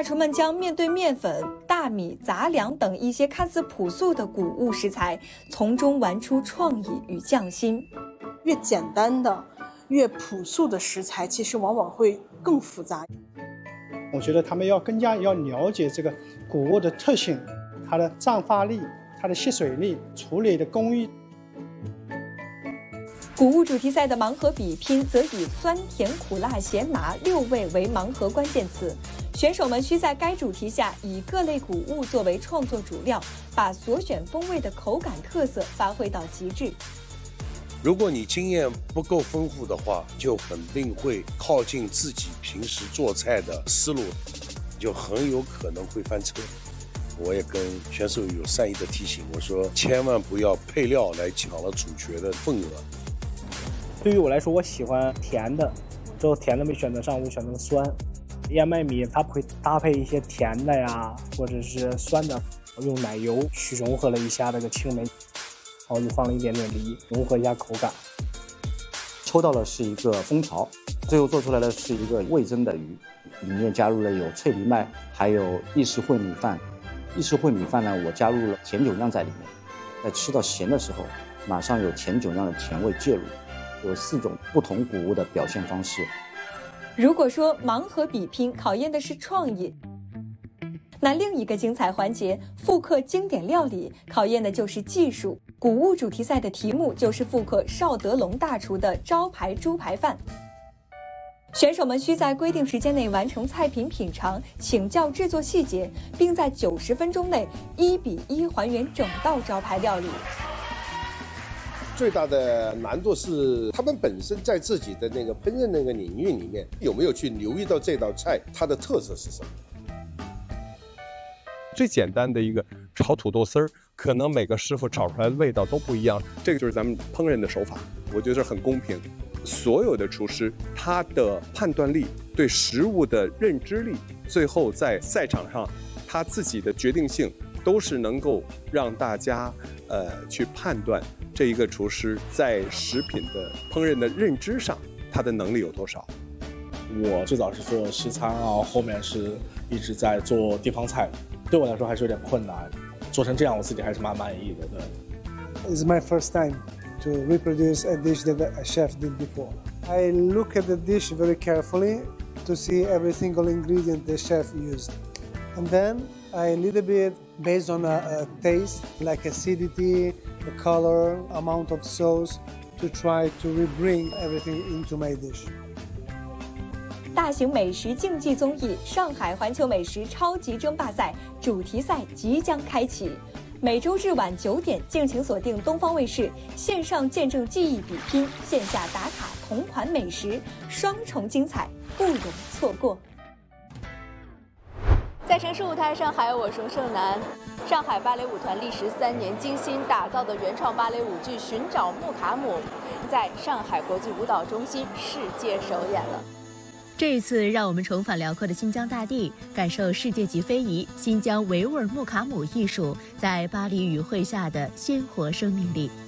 厨们将面对面粉、大米、杂粮等一些看似朴素的谷物食材，从中玩出创意与匠心。 越简单的、越朴素的食材，其实往往会更复杂。 我觉得他们更加要了解这个谷物的特性，它的胀发力、它的吸水力、处理的工艺。 谷物主题赛的盲盒比拼则以酸甜苦辣咸麻6味为盲盒关键词，选手们需在该主题下以各类谷物作为创作主料，把所选风味的口感特色发挥到极致。 如果你经验不够丰富的话，就肯定会靠近自己平时做菜的思路，就很有可能会翻车。我也跟选手有善意的提醒，我说千万不要配料来抢了主角的份额。 对于我来说，我喜欢甜的，之后甜的没选择上，我选择了酸。燕麦米它会搭配一些甜的呀，或者是酸的，用奶油去融合了一下那个青梅，然后又放了一点点梨，融合一下口感。 抽到的是一个蜂巢，最后做出来的是一个味增的鱼，里面加入了有脆藜麦，还有意式烩米饭。意式烩米饭呢，我加入了甜酒酿在里面，在吃到咸的时候，马上有甜酒酿的甜味介入。有4种不同谷物的表现方式。 如果说盲盒比拼考验的是创意，那另一个精彩环节复刻经典料理考验的就是技术。谷物主题赛的题目就是复刻邵德龙大厨的招牌猪排饭。选手们需在规定时间内完成菜品品尝、请教制作细节，并在90分钟内1比1还原整道招牌料理。 最大的难度是他们本身在自己的那个烹饪那个领域里面有没有去留意到这道菜它的特色是什么。 最简单的一个炒土豆丝儿，可能每个师傅炒出来的味道都不一样，这个就是咱们烹饪的手法，我觉得很公平。所有的厨师他的判断力、对食物的认知力，最后在赛场上他自己的决定性，都是能够让大家去判断这一个厨师在食品的烹饪的认知上，他的能力有多少。 我最早是做西餐啊，后面是一直在做地方菜，对我来说还是有点困难，做成这样我自己还是蛮满意的。对。 It's my first time to reproduce a dish that a chef did before. I look at the dish very carefully to see every single ingredient the chef used, and then I little bit based on a taste like acidity, the color, amount of sauce, to try to rebring everything into my dish. 大型美食竞技综艺《上海环球美食超级争霸赛》主题赛即将开启，每周日晚9点，敬请锁定东方卫视，线上见证技艺比拼，线下打卡同款美食，双重精彩，不容错过。在城市舞台上，还有我佘胜男。上海芭蕾舞团历时3年精心打造的原创芭蕾舞剧《寻找穆卡姆》，在上海国际舞蹈中心世界首演了。 这一次，让我们重返辽阔的新疆大地，感受世界级非遗新疆维吾尔穆卡姆艺术在巴黎语汇下的鲜活生命力。